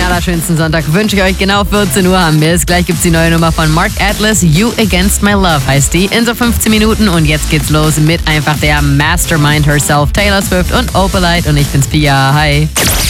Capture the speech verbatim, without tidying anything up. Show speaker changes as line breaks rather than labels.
allerschönsten Sonntag wünsche ich euch. Genau vierzehn Uhr haben wir es. Gleich gibt's die neue Nummer von Mark Atlas. You Against My Love heißt die. In so fünfzehn Minuten. Und jetzt geht's los mit einfach der Mastermind herself, Taylor Swift und Opalite. Und ich bin's Pia. Hi.